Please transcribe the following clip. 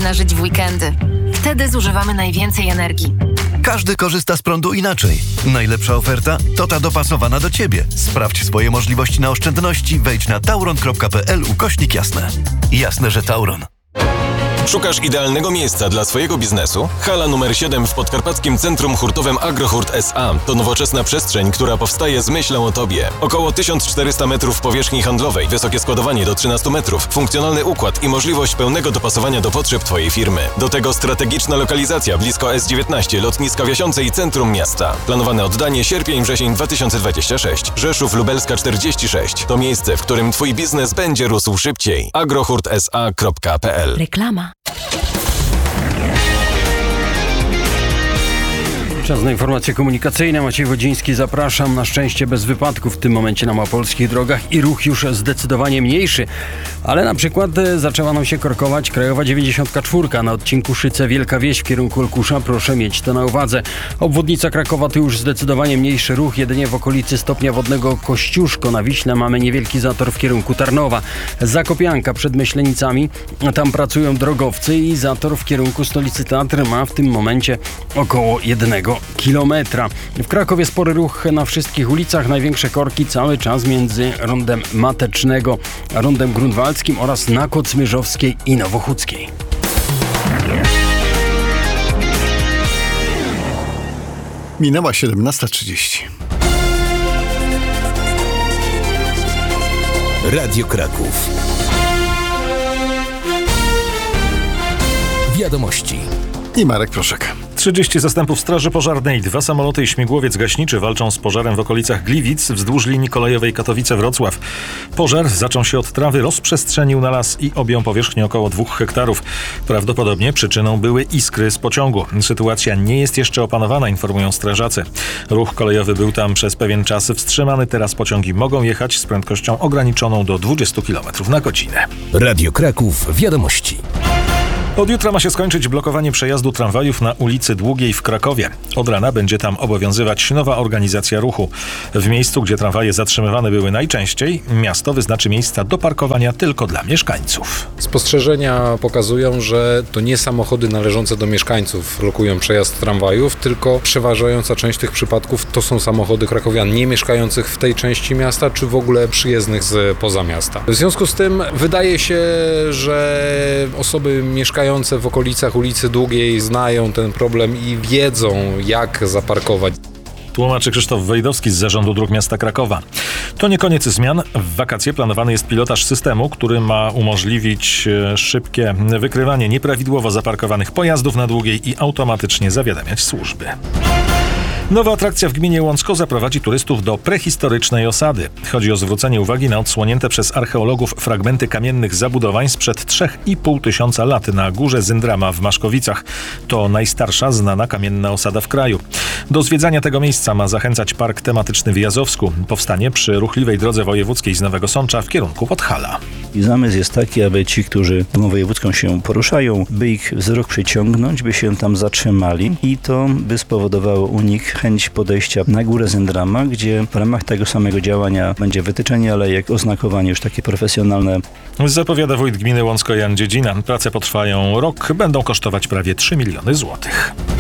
zaczyna żyć w weekendy. Wtedy zużywamy najwięcej energii. Każdy korzysta z prądu inaczej. Najlepsza oferta to ta dopasowana do Ciebie. Sprawdź swoje możliwości na oszczędności. Wejdź na tauron.pl/jasne. Jasne, że Tauron. Szukasz idealnego miejsca dla swojego biznesu? Hala numer 7 w Podkarpackim Centrum Hurtowym Agrohurt S.A. to nowoczesna przestrzeń, która powstaje z myślą o Tobie. Około 1400 metrów powierzchni handlowej, wysokie składowanie do 13 metrów, funkcjonalny układ i możliwość pełnego dopasowania do potrzeb Twojej firmy. Do tego strategiczna lokalizacja blisko S19, lotniska Wiasiące i centrum miasta. Planowane oddanie sierpień-wrzesień 2026. Rzeszów Lubelska 46. To miejsce, w którym Twój biznes będzie rósł szybciej. agrohurtsa.pl. Reklama. Czas na informacje komunikacyjne. Maciej Wodziński, zapraszam. Na szczęście bez wypadków w tym momencie na małopolskich drogach i ruch już zdecydowanie mniejszy. Ale na przykład zaczęła nam się korkować krajowa 94 na odcinku Szyce-Wielka Wieś w kierunku Olkusza. Proszę mieć to na uwadze. Obwodnica Krakowa to już zdecydowanie mniejszy ruch. Jedynie w okolicy stopnia wodnego Kościuszko na Wiśle mamy niewielki zator w kierunku Tarnowa. Zakopianka przed Myślenicami. Tam pracują drogowcy i zator w kierunku stolicy Tatr ma w tym momencie około 1 kilometra. W Krakowie spory ruch na wszystkich ulicach. Największe korki cały czas między rondem Matecznego a rondem Grunwaldzkim oraz na Kocmyrzowskiej i Nowochódzkiej. Minęła 17:30. Radio Kraków. Wiadomości. I Marek Proszek. 30 zastępów Straży Pożarnej, 2 samoloty i śmigłowiec gaśniczy walczą z pożarem w okolicach Gliwic wzdłuż linii kolejowej Katowice-Wrocław. Pożar zaczął się od trawy, rozprzestrzenił na las i objął powierzchnię około 2 hektarów. Prawdopodobnie przyczyną były iskry z pociągu. Sytuacja nie jest jeszcze opanowana, informują strażacy. Ruch kolejowy był tam przez pewien czas wstrzymany. Teraz pociągi mogą jechać z prędkością ograniczoną do 20 km na godzinę. Radio Kraków. Wiadomości. Od jutra ma się skończyć blokowanie przejazdu tramwajów na ulicy Długiej w Krakowie. Od rana będzie tam obowiązywać nowa organizacja ruchu. W miejscu, gdzie tramwaje zatrzymywane były najczęściej, miasto wyznaczy miejsca do parkowania tylko dla mieszkańców. Spostrzeżenia pokazują, że to nie samochody należące do mieszkańców blokują przejazd tramwajów, tylko przeważająca część tych przypadków to są samochody krakowian nie mieszkających w tej części miasta, czy w ogóle przyjezdnych z poza miasta. W związku z tym wydaje się, że osoby mieszkające w okolicach ulicy Długiej znają ten problem i wiedzą, jak zaparkować. Tłumaczy Krzysztof Wejdowski z Zarządu Dróg Miasta Krakowa. To nie koniec zmian. W wakacje planowany jest pilotaż systemu, który ma umożliwić szybkie wykrywanie nieprawidłowo zaparkowanych pojazdów na Długiej i automatycznie zawiadamiać służby. Nowa atrakcja w gminie Łącko zaprowadzi turystów do prehistorycznej osady. Chodzi o zwrócenie uwagi na odsłonięte przez archeologów fragmenty kamiennych zabudowań sprzed 3,5 tysiąca lat na górze Zyndrama w Maszkowicach. To najstarsza znana kamienna osada w kraju. Do zwiedzania tego miejsca ma zachęcać park tematyczny w Jazowsku. Powstanie przy ruchliwej drodze wojewódzkiej z Nowego Sącza w kierunku Podhala. I zamysł jest taki, aby ci, którzy drogą wojewódzką się poruszają, by ich wzrok przyciągnąć, by się tam zatrzymali i to by spowodowało u nich chęć podejścia na górę Zyndrama, gdzie w ramach tego samego działania będzie wytyczenie alejek, oznakowanie już takie profesjonalne. Zapowiada wójt gminy Łącko Jan Dziedzina. Prace potrwają rok, będą kosztować prawie 3 miliony złotych.